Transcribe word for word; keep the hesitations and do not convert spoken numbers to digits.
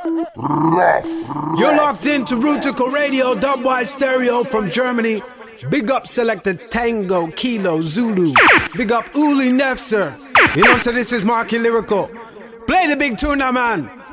You're locked into Rutico Radio, Dubwise Stereo from Germany. Big up Selected Tango, Kilo, Zulu. Big up Uli Nefzer. You know, so this is Marky Lyrical. Play the big tune now, man.